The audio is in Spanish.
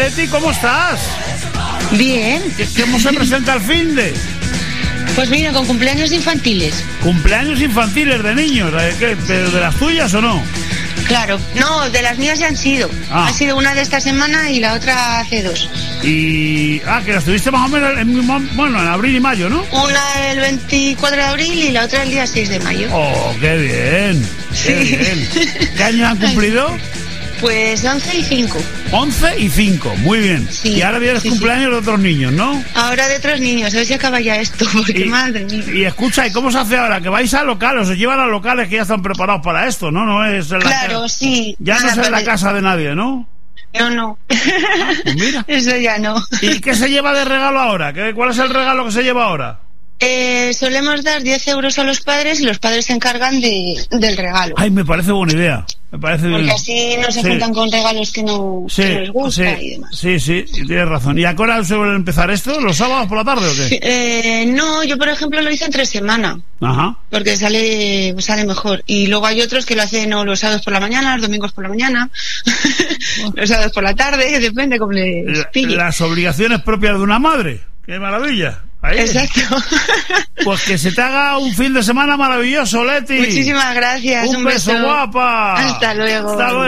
Leti, ¿cómo estás? Bien. ¿Cómo se presenta el finde? Pues mira, con cumpleaños infantiles. ¿Cumpleaños infantiles de niños? ¿De las tuyas o no? Claro, no, de las mías ya han sido. Ha sido una de esta semana y la otra hace 2. Y... que las tuviste más o menos en abril y mayo, ¿no? Una el 24 de abril y la otra el día 6 de mayo. ¡Oh, qué bien! Sí. ¡Qué bien! ¿Qué años han cumplido? Pues 11 y 5. 11 y 5, muy bien. Sí, y ahora vienes cumpleaños de otros niños, ¿no? Ahora de otros niños, a ver si acaba ya esto, porque madre mía. Y escucha, ¿y cómo se hace ahora? Que vais a locales, os llevan a locales que ya están preparados para esto, ¿no? No es en Claro, sí. Ya no es en la casa de nadie, ¿no? No. Pues mira. Eso ya no. ¿Y qué se lleva de regalo ahora? ¿Cuál es el regalo que se lleva ahora? Solemos dar 10 euros a los padres y los padres se encargan del regalo. Ay, me parece buena idea. Me parece porque así no se juntan con regalos que no les gusta y demás. Sí, tienes razón. ¿Y a qué hora suele empezar esto? ¿Los sábados por la tarde o qué? No, yo por ejemplo lo hice entre semana. Ajá. Porque sale mejor. Y luego hay otros que lo hacen los sábados por la mañana, los domingos por la mañana, los sábados por la tarde, depende cómo les pille. Las obligaciones propias de una madre. ¡Qué maravilla! Ahí. Exacto. Pues que se te haga un fin de semana maravilloso, Leti. Muchísimas gracias. Un beso, guapa. Hasta luego. Hasta luego.